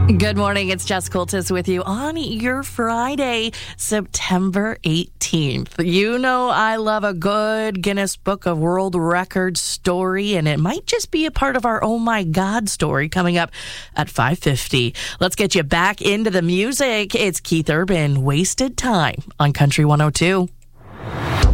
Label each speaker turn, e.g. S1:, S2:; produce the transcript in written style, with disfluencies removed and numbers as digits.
S1: Good morning. It's Jess Coltis with you on your Friday, September 18th. You know I love a good Guinness Book of World Records story, and it might just be a part of our Oh My God story coming up at 5:50. Let's get you back into the music. It's Keith Urban, Wasted Time on Country 102.